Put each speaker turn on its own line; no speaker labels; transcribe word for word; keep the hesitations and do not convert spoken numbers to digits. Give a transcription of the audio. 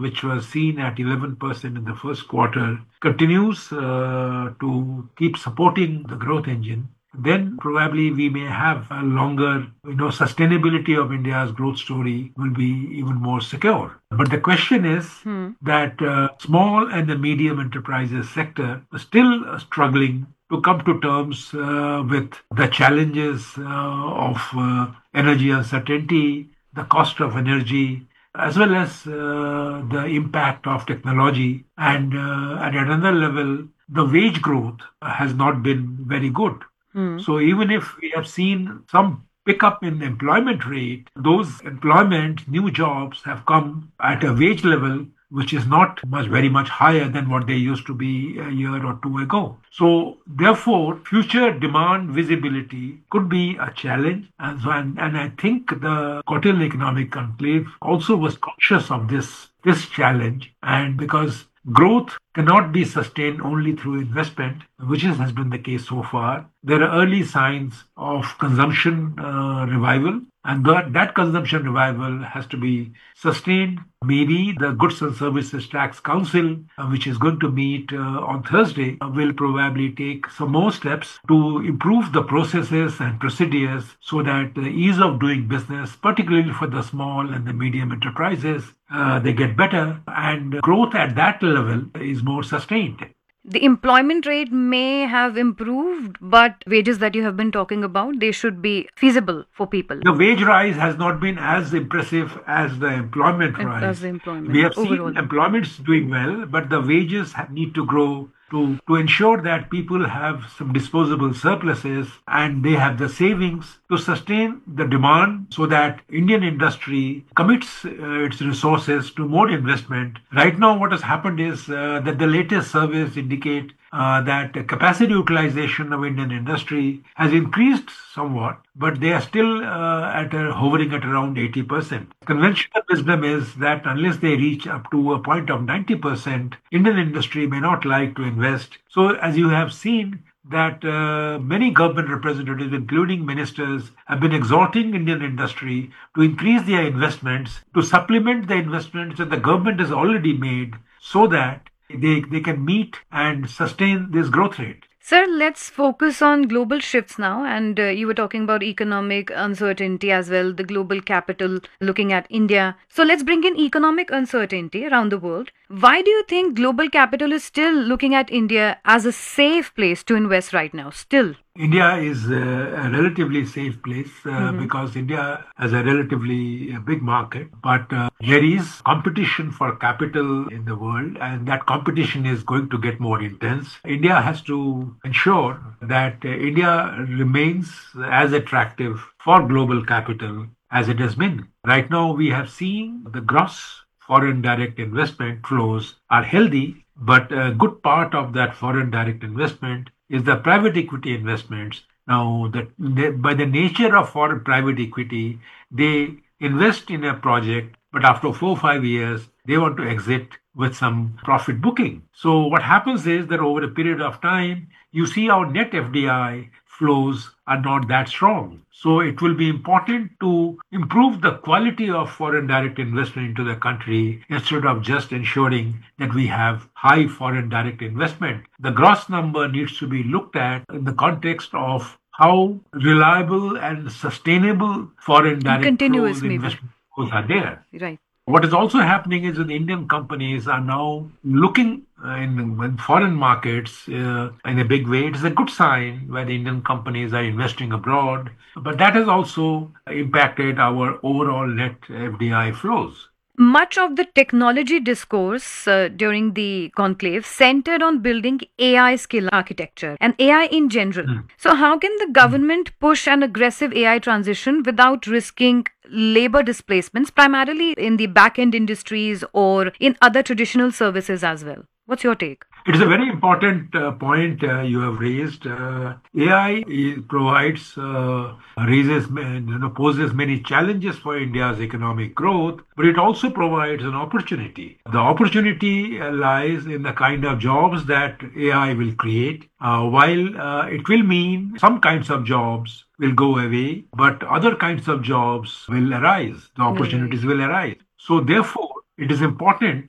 which was seen at eleven percent in the first quarter, continues uh, to keep supporting the growth engine, then probably we may have a longer, you know, sustainability of India's growth story will be even more secure. But the question is
Hmm.
that uh, small and the medium enterprises sector is still uh, struggling to come to terms uh, with the challenges uh, of uh, energy uncertainty, the cost of energy, as well as uh, the impact of technology. And uh, at another level, the wage growth has not been very good.
Hmm.
So even if we have seen some pickup in the employment rate, those employment, new jobs have come at a wage level which is not much very much higher than what they used to be a year or two ago. So therefore, future demand visibility could be a challenge. And so and, and I think the Quarterly Economic Conclave also was conscious of this this challenge, and because growth cannot be sustained only through investment, which is, has been the case so far. There are early signs of consumption uh, revival, and that, that consumption revival has to be sustained. Maybe the Goods and Services Tax Council, uh, which is going to meet uh, on Thursday, uh, will probably take some more steps to improve the processes and procedures so that the ease of doing business, particularly for the small and the medium enterprises, uh, they get better, and growth at that level is more sustained.
The employment rate may have improved, but wages that you have been talking about, they should be feasible for people.
The wage rise has not been as impressive as the employment
And as
rise.
the
We
employment
have seen
overall.
employment's doing well, but the wages ha- need to grow to, to ensure that people have some disposable surpluses and they have the savings to sustain the demand so that Indian industry commits uh, its resources to more investment. Right now, what has happened is uh, that the latest surveys indicate uh, that capacity utilization of Indian industry has increased somewhat, but they are still uh, at a, hovering at around eighty percent. Conventional wisdom is that unless they reach up to a point of ninety percent, Indian industry may not like to invest. So, as you have seen, that uh, many government representatives, including ministers, have been exhorting Indian industry to increase their investments, to supplement the investments that the government has already made so that they, they can meet and sustain this growth rate.
Sir, let's focus on global shifts now. And uh, you were talking about economic uncertainty as well, the global capital looking at India. So let's bring in economic uncertainty around the world. Why do you think global capital is still looking at India as a safe place to invest right now? Still.
India is a, a relatively safe place uh,
Mm-hmm.
because India has a relatively uh, big market, but uh, there is competition for capital in the world, and that competition is going to get more intense. India has to ensure that uh, India remains as attractive for global capital as it has been. Right now, we have seen the gross foreign direct investment flows are healthy, but a good part of that foreign direct investment is the private equity investments. Now, that they, by the nature of foreign private equity, they invest in a project, but after four or five years, they want to exit with some profit booking. So what happens is that over a period of time, you see our net F D I flows are not that strong. So it will be important to improve the quality of foreign direct investment into the country instead of just ensuring that we have high foreign direct investment. The gross number needs to be looked at in the context of how reliable and sustainable foreign
And
direct
continuous,
flows,
maybe.
investment flows are there.
Right.
What is also happening is that Indian companies are now looking uh, in, in foreign markets uh, in a big way. It is a good sign where the Indian companies are investing abroad, but that has also impacted our overall net F D I flows.
Much of the technology discourse uh, during the conclave centered on building A I skill architecture and A I in general.
Mm.
So, how can the
Mm.
government push an aggressive A I transition without risking labor displacements, primarily in the back end industries or in other traditional services as well? What's your take?
It is a very important uh, point uh, you have raised. Uh, A I is- provides, uh, raises, ma- you know, poses many challenges for India's economic growth, but it also provides an opportunity. The opportunity uh, lies in the kind of jobs that A I will create. Uh, while uh, it will mean some kinds of jobs will go away, but other kinds of jobs will arise. The
Will rise.
opportunities will arise. So, therefore, it is important